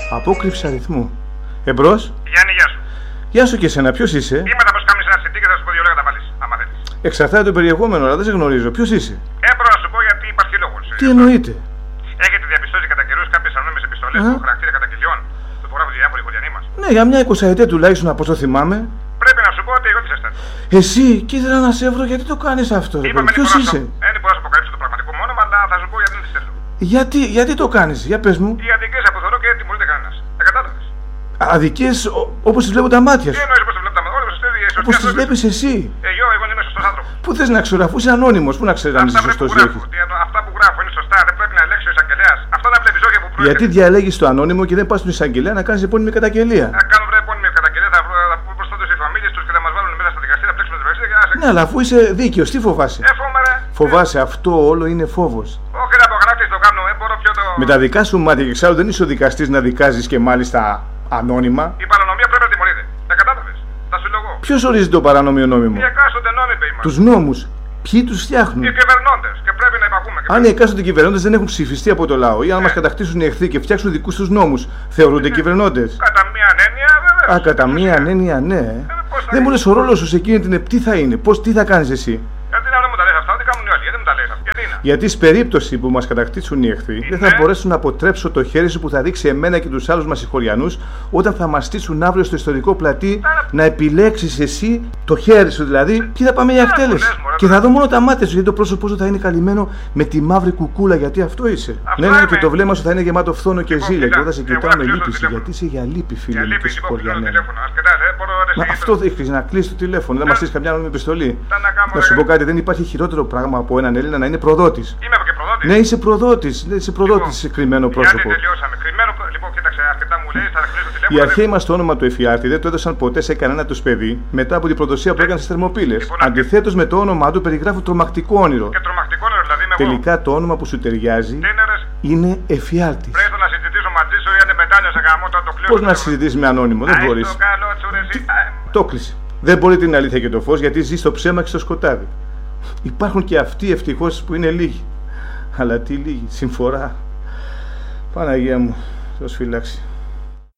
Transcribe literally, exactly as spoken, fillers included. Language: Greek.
Απόκρυψη αριθμού. Εμπρός. Γιάννη, γεια σου. Γεια σου και εσένα, ποιος είσαι? Είμαι τα πως κάμεις ένα σιτί και θα σου πω δύο λόγια τα βάλεις, άμα θέλεις. Εξαρτάται το περιεχόμενο, αλλά δεν σε γνωρίζω. Ποιος είσαι? Έπρεπε να σου πω γιατί υπάρχει λόγος. Τι εννοείται? Έχετε διαπιστώσει κατά καιρούς κάποιες ανώνυμες επιστολές που χαρακτήρα καταγγελιών που υπογράφουν διάφοροι οικογενείς μας? Ναι, για μια εικοσαετία τουλάχιστον από όσο θυμάμαι. Πρέπει να σου πω ότι εγώ τι ήσασταν. Εσύ, και ήθελα να σε βρω, γιατί το κάνεις αυτό? Ποιος είσαι? Δεν μπορώ να σου αποκαλύψω το πραγματικό μου όνομα, αλλά θα σου πω γιατί δεν τη θέλω. Γιατί, γιατί το κάνεις, για πες μου. Οι αδικίες που θεωρώ και δεν τιμωρείται κανένας. Τα κατάλαβες? Αδικίες όπως τις βλέπουν τα μάτια Τι σου. εννοείς πως τις βλέπουν τα μάτια σου? Όπως τις βλέπεις εσύ. Εγώ, εγώ είμαι σωστός άνθρωπος. Πού θες να ξέρω, αφού είσαι ανώνυμος, πού να ξέρεις αν είσαι σωστός ή όχι? Αυτά που γράφω είναι σωστά, δεν πρέπει να ελέγξει ο εισαγγελέας. Αυτά τα βλέπεις όχι από προέρχεται. Γιατί διαλέγεις το ανώνυμο και δεν πας στον εισαγγελέα να κάνεις επώνυμη καταγγελία? Να κάνω βρε επώνυμη καταγγελία, θα πούμε προς τότε οι φαμίλιες τους και θα μας βάλουν μέσα στα δικαστήρια, να πλέξουμε την εργασία. Ναι, αλλά αφού είσαι δίκαιος, τι φοβάσαι? Ε, φόβομαι, ρε. Φοβάσαι, αυτό όλο είναι φόβος. Όχι, ρε, απογράφεις το κάνω, δεν μπορώ πιο το. Με τα δικά σου μάτια και εξάλλου δεν είσαι ο δικαστής να δικάζεις και μάλιστα ανώνυμα. Η παρανομία πρέπει να τιμωρείται. Τα κατάλαβες? Θα σου λέω εγώ. Ποιος ορίζει το παράνομιο νόμιμο? Οι εκάστοτε νόμιμοι είμαστε. Τους νόμους. Ποιοι τους φτιάχνουν? Οι κυβερνώντες. Και πρέπει να υπακούμε. Αν οι εκάστοτε κυβερνώντες δεν έχουν ψηφιστεί από το λαό ή αν ναι. μας κατακτήσουν οι εχθροί και φτιάξουν δικούς τους νόμους, θεωρούνται ναι. κυβερνώντες? Κατά μία έννοια, βέβαια. Α, κατά μία έννοια, ναι. Ε, δεν μου λες ο ρόλος σου σε εκείνη την τι θα είναι, πώς, τι θα κάνεις εσύ? Γιατί να μην μου τα λες αυτά, τι κάνουν οι άλλοι, γιατί μου τα λες αυτά, γιατί είναι? Γιατί στην περίπτωση που μας κατακτήσουν οι εχθροί, είναι... δεν θα μπορέσουν να αποτρέψω το χέρι σου που θα δείξει εμένα και τους άλλους μας συγχωριανούς όταν θα μας στήσουν αύριο στο ιστορικό πλατή να επιλέξεις εσύ το χέρι σου δηλαδή και θα πάμε για εκτέλεση. Και θα δω μόνο τα μάτια σου γιατί το πρόσωπό σου θα είναι καλυμμένο με τη μαύρη κουκούλα γιατί αυτό είσαι. Αυτό ναι, ναι, είμαι. και το βλέμμα σου θα είναι γεμάτο φθόνο και ζήλια και όταν σε κοιτάω με λύπηση. Γιατί είσαι για λύπη, φίλε μου και συγχωριανέ. Μα αυτό έχεις να κλείσει το τηλέφωνο, δεν μας στείλει καμιά νόμιμη επιστολή. Να σου πω κάτι, δεν υπάρχει χειρότερο πράγμα από έναν Έλληνα να είναι προδότης. Είμαι και προδότης. Ναι, είσαι προδότης. Ναι, είσαι προδότης σε κρυμμένο πρόσωπο. Γιατί τελειώσαμε. Κρυμμένο, λοιπόν, κοίταξε, αρκετά μου λέει, θα κλείσω τηλέφωνο. Οι αρχαίοι μας το όνομα του εφιάλτη δεν το έδωσαν ποτέ σε κανένα τους παιδί μετά από την προδοσία που έκανε στις Θερμοπύλες. Λοιπόν, αντιθέτως με το όνομά του περιγράφουν τρομακτικό όνειρο. Και τρομακτικό όνειρο, δηλαδή είμαι εγώ. Τελικά το όνομα που σου ταιριάζει είναι εφιάλτης. Πρέπει να συζητήσω μαζί σου ή αν μετάνιωσα γαμό το κλείσω. Πώς να συζητήσεις με ανώνυμο, δεν μπορείς. Το κλείσε. Δεν μπορεί την αλήθεια και το φως γιατί ζει στο ψέμα και στο σκοτάδι. Υπάρχουν και αυτοί ευτυχώς που είναι λίγοι. Αλλά τι λίγοι, συμφορά. Παναγία μου, Θεός φυλάξει.